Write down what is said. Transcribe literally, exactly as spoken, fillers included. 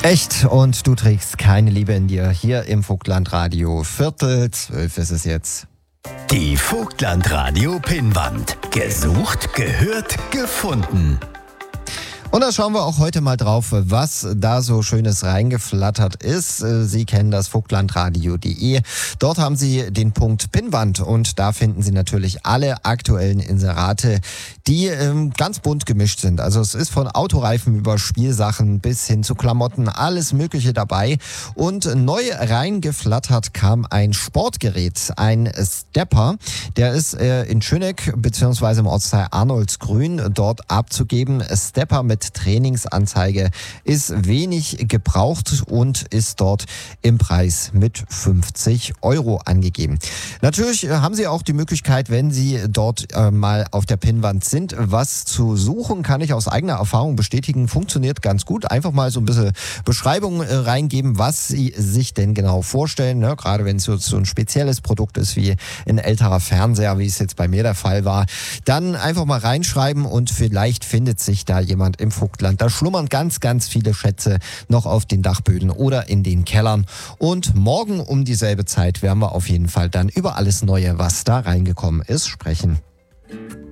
Echt und du trägst keine Liebe in dir. Hier im Vogtlandradio. Viertel zwölf ist es jetzt. Die Vogtlandradio Pinnwand. Gesucht, gehört, gefunden. Und da schauen wir auch heute mal drauf, was da so Schönes reingeflattert ist. Sie kennen das vogtlandradio punkt de. Dort haben Sie den Punkt Pinnwand und da finden Sie natürlich alle aktuellen Inserate, die ähm, ganz bunt gemischt sind. Also es ist von Autoreifen über Spielsachen bis hin zu Klamotten, alles Mögliche dabei. Und neu reingeflattert kam ein Sportgerät, ein Stepper. Der ist äh, in Schöneck bzw. im Ortsteil Arnoldsgrün dort abzugeben. Stepper mit Trainingsanzeige ist wenig gebraucht und ist dort im Preis mit fünfzig Euro angegeben. Natürlich haben Sie auch die Möglichkeit, wenn Sie dort äh, mal auf der Pinnwand sind, was zu suchen, kann ich aus eigener Erfahrung bestätigen, funktioniert ganz gut. Einfach mal so ein bisschen Beschreibung äh, reingeben, was Sie sich denn genau vorstellen, ne? Gerade wenn es so, so ein spezielles Produkt ist wie ein älterer Fernseher, wie es jetzt bei mir der Fall war, dann einfach mal reinschreiben und vielleicht findet sich da jemand im Vogtland. Da schlummern ganz, ganz viele Schätze noch auf den Dachböden oder in den Kellern. Und morgen um dieselbe Zeit werden wir auf jeden Fall dann über alles Neue, was da reingekommen ist, sprechen.